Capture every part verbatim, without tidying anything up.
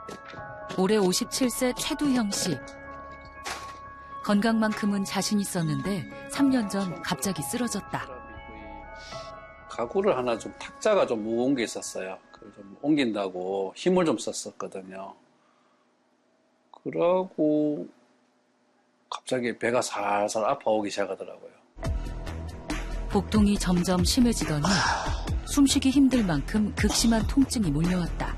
올해 오십칠 세 최두형 씨. 건강만큼은 자신 있었는데 삼 년 전 갑자기 쓰러졌다. 가구를 하나 좀 탁자가 좀 무거운 게 있었어요. 그걸 좀 옮긴다고 힘을 좀 썼었거든요. 그러고 갑자기 배가 살살 아파오기 시작하더라고요. 복통이 점점 심해지더니 숨쉬기 힘들 만큼 극심한 통증이 몰려왔다.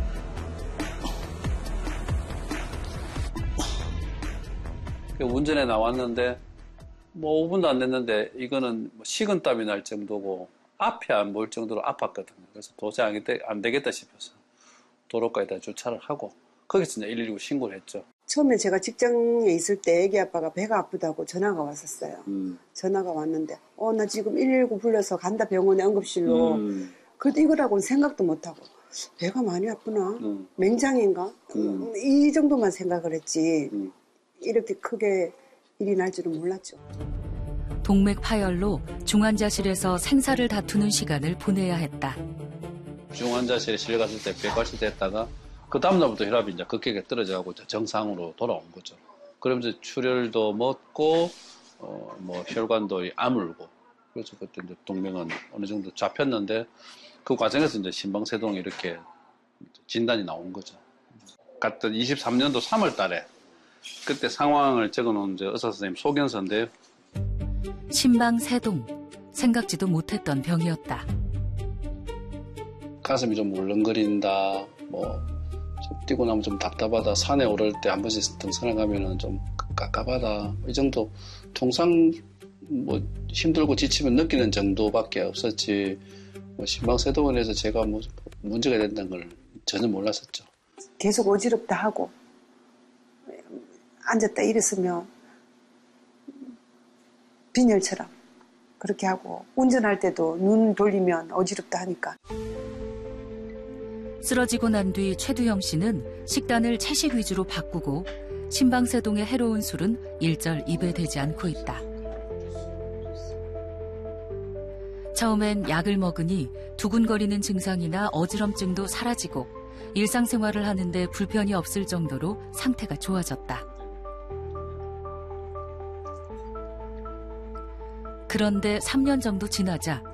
운전에 나왔는데 뭐 오 분도 안 됐는데 이거는 식은땀이 날 정도고 앞이 안 보일 정도로 아팠거든요. 그래서 도저히 안, 되, 안 되겠다 싶어서 도로가에다 주차를 하고 거기서 이제 일일구 신고를 했죠. 처음에 제가 직장에 있을 때 애기 아빠가 배가 아프다고 전화가 왔었어요. 음. 전화가 왔는데 어, 나 지금 일일구 불러서 간다 병원에 응급실로. 음. 그래도 이거라고는 생각도 못하고 배가 많이 아프나? 음. 맹장인가? 음. 이 정도만 생각을 했지 음. 이렇게 크게 일이 날 줄은 몰랐죠. 동맥 파열로 중환자실에서 생사를 다투는 시간을 보내야 했다. 중환자실에 실려갔을 때 백팔십됐다가 그 다음날부터 혈압이 이제 급격하게 떨어져가고 정상으로 돌아온 거죠. 그러면서 출혈도 멎고 어, 뭐 혈관도 아물고 그래서 그때 이제 동맥은 어느 정도 잡혔는데 그 과정에서 이제 심방세동이 이렇게 진단이 나온 거죠. 갔던 이십삼 년도 삼월 달에 그때 상황을 적어놓은 이제 의사 선생님 소견서인데요. 심방세동, 생각지도 못했던 병이었다. 가슴이 좀 울렁거린다, 뭐 좀 뛰고 나면 좀 답답하다, 산에 오를 때 한 번씩 등산을 가면은 좀 깝깝하다, 이 정도 통상 뭐 힘들고 지치면 느끼는 정도밖에 없었지 뭐 심방세동을 해서 제가 뭐 문제가 된다는 걸 전혀 몰랐었죠. 계속 어지럽다 하고 앉았다 일었으면 빈혈처럼 그렇게 하고 운전할 때도 눈 돌리면 어지럽다 하니까. 쓰러지고 난 뒤 최두형 씨는 식단을 채식 위주로 바꾸고 심방세동의 해로운 술은 일절 입에 대지 않고 있다. 처음엔 약을 먹으니 두근거리는 증상이나 어지럼증도 사라지고 일상생활을 하는데 불편이 없을 정도로 상태가 좋아졌다. 그런데 삼 년 정도 지나자